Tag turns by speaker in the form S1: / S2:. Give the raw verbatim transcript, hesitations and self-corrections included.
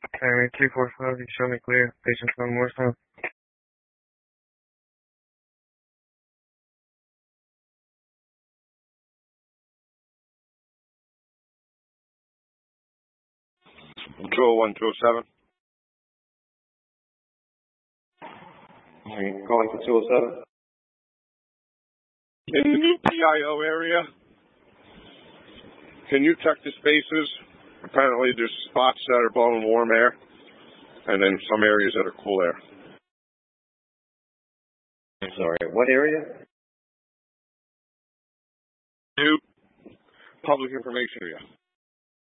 S1: Area two four five, you show me clear. Patient's on Morristown.
S2: two oh one, two oh seven.
S3: Alright, calling for two oh seven.
S2: In the new P I O area, can you check the spaces? Apparently there's spots that are blowing warm air, and then some areas that are cool air.
S3: I'm sorry, what area?
S2: New public information area.